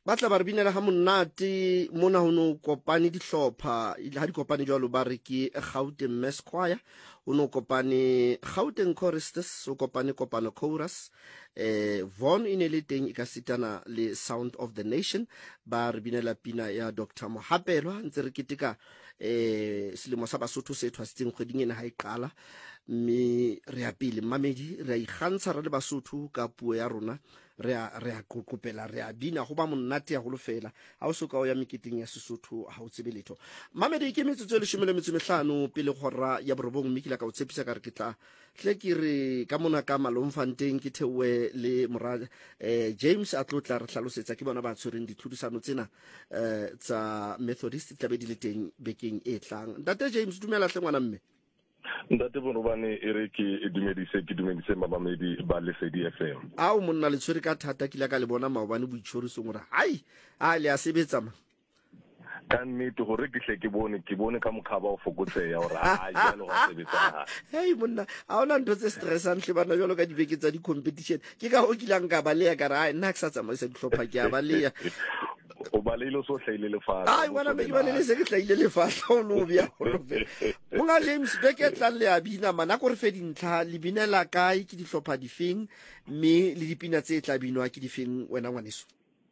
batla ba re binela ha monate mona ho no kopane dihlopha ha di kopane jwalo ba re ke Gauteng Mass Choir o no kopane Gauteng Choristers o kopane Kopano Chorus Von in le teng ka sitana le Sound of the Nation ba re binela pina ya Dr. Mohapelwa ntse re keteka selemo sa Basotho se thwasitseng kgweding ena ha e qala mme re ya pele mamedi re a ikgantsha re le Basotho ka puo ya rona re a kokopela re a bina go ba monate ya go lofela ha o soka o ya meketeng ya Sesotho ha o tsebe letho mamedi ke metsotso le 15 pele gora ya borobong mme ke la ka o tshepisa ka re ke tla hle ke re ka mona ka Malomfanteng ke thewe le mora James a tlotla re hlalosetsa ke bona ba tshwereng ditlhodisano tsena tsa Methodist tlabe di le teng bekeng e tlang ntate James dumela hle ngwana mme Ntate Bonobane e re ke dumedise babamedi ba Lesedi FM. Ao monna le tshwere ka thata kila ka le bona maobane boitshoriso ngora hai a le a sebetsa ma ka nnete gore ke hle ke bone ka mokhaba o fokotseya gore a jalo ga sebetsa hey monna a ona ntho tse stressant hle bana jalo ka dibeke tsa di competition ke ka ho kilang ka baleya ka ra nna ke sa tsamaisa dihlopha ke a baleya o balile so hlaile lefatla ai wana me ba le se ke hlaile lefatla o no bia go rofe monga James beke tla le a bina mana go re fe dintlha le binela kae ke dihlopha difeng mme le dipina tse tla binwa ke difeng wena ngwaneso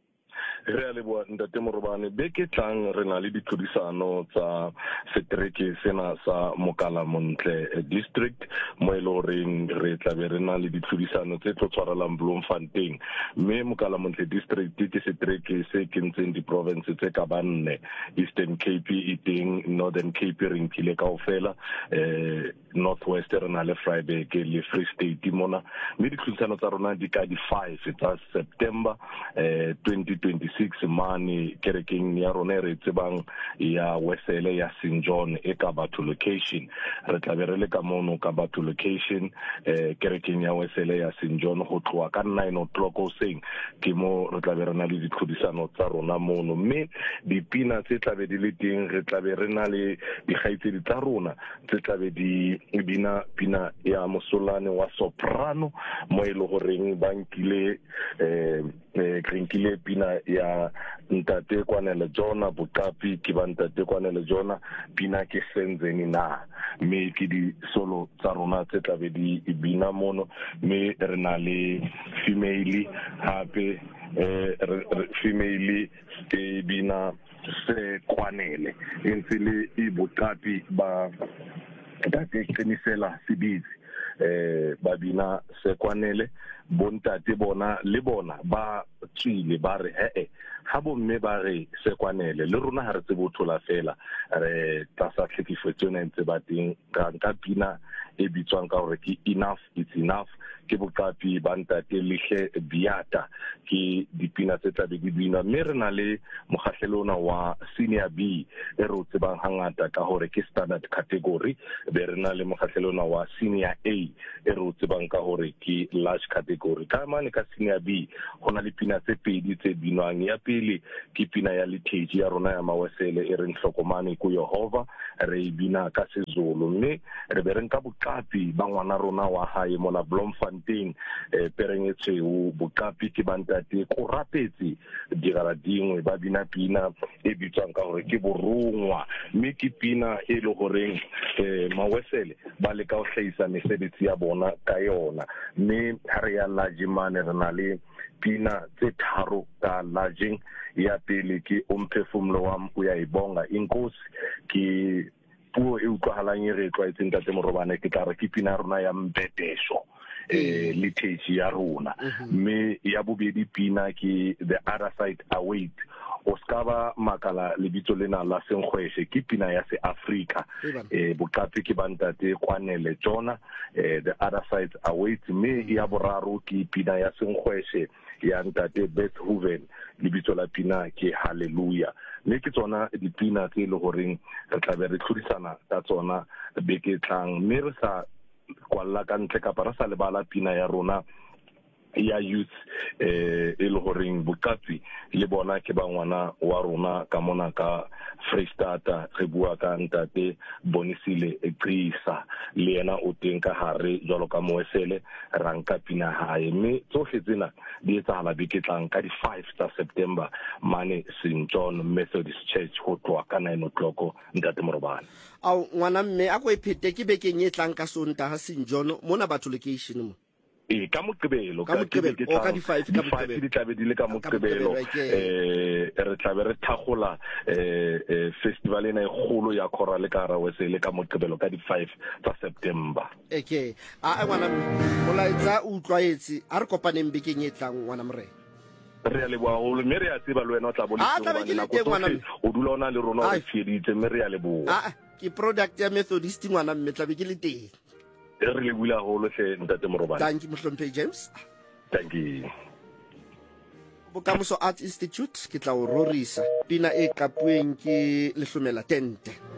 re a leboa ntate Morobane beke tlang re na le ditlhodisano tsa setereke sena sa Mokalamontle district mo eloreng re tla be re na le ditlhodisano tse tlo tshwarelang Bloemfontein mme Mokalamontle district ke setereke se kentseng di province tse ka banne Eastern Cape eating Northern Cape re nkile kaofela Northwest re na le Vryburg le Free State mona mme ditlhodisano tsa rona di ka di 5 tsa September 2026 mane kerekeng ya rona re tsebang ya Wesele ya St John e ka batho location re tla be re le ka mono ka batho location kerekeng ya Wesele ya St John go tloa ka 9 o'clock o seng ke mo re tla be re na le ditlhodisano tsa rona mono mme dipina tse tla be di le teng re tla be re na le digaitsedi tsa rona tse tla be di bina pina ya mosolane wa soprano mo e le goreng ba nkile krinkile pina ya ntate Kwanele Jona Bukapi ke ba ntate Kwanele Jona pina ke senzeni na mme ke di solo tsa rona tse tla be di bina mono mme re na le female hape female ke bina se Kwanele ntse le Bukapi ba ntate Qinisela Sibizi ba bina se Kwanele bontate bona le bona ba tswile ba re ha bomme ba re se Kwanele le rona ha re tse bothola fela re tsa sa tlhekifetsone ntse ba teng ka pina e bitswang ka gore ke enough it's enough ke Bukapi ba ntate Lihle Biata ke dipina tse tla be di bina mme re na le mogahlelona wa senior B e re tsebang hangata ka gore ke standard category be re na le mogahlelona wa senior A e re tsebang ka gore ke large category ka mane ka senior B gona le pina tse pedi tse binwang ya pele ke pina ya liturgy ya rona ya Mawesele e re nhlokomane ku Yehova re bina ka seZulu mme re be re nka Bukapi ba ngwana rona wa hae mona Bloemfontein perengetseu Bukapi ke bantate ko rapetse digara dingwe ba bina pina e bitswang ka gore ke borongwa mme ke pina e le goreng Mawesele ba le ka o hlaisa mesebetsi ya bona ka yona mme ha re ya lajimane re na le pina tse tharo ka lajing ya pele ke umphefumulo wami uyayibonga inkosi ke puo e utlwahalang e re tlwaetseng tate Morobane ke tla re ke pina rona ya mbetesho liturgy ya rona mme ya bobedi pina ke the other side await o skaba makala lebitso lena la Senkgweshe ke pina ya se Africa Bukapi ke bantate Kwanele Jona the other side await mme ya boraro ke pina ya Senkgweshe ya ntate Bethhoven lebitso la pina ke hallelujah mme ke tsona dipina tse le goreng re tla be re tlhodisana ka tsona beke tlang mme re sa kwalla ka ntle ka para sa lebala pina ya rona ya youth e le goreng Boqapi le bona ke ba ngwana wa rona ka mona ka Freestata re bua ka ntate Bonisile Eqisa le yena o teng ka hare jalo ka Moesele ranka pina hae mme tsohle tsena di etsahala beketlang ka di 5 tsa September mane St John Methodist Church ho tloa ka 9 o'clock ntate Morobane. Au ngwana mme a go iphete ke bekeng e tlang ka Sontaga St John mona batho location mo ka Moqebelo ka di 5 ka Moqebelo di tlabe di le ka Moqebelo re tlabe re thagola festival ena e kgolo ya Choral ka ra Wesele ka Moqebelo ka di 5 tsa September. Okay a ngwana molaetsa o utlwaetse a re kopaneng bekeng e tlang ngwana more re a leboa go mme re a tseba le wena o tla o dula ona le rona o fieditse mme re a leboa ke product ya Methodist ngwana mme tla be ke le teng re le bula holo hle ntate Morobane. Thank you Mohlomphehi James. Thank you. Bokamoso Arts Institute ke tla o rorisa pina e kapueng ke Lehlomela Tente.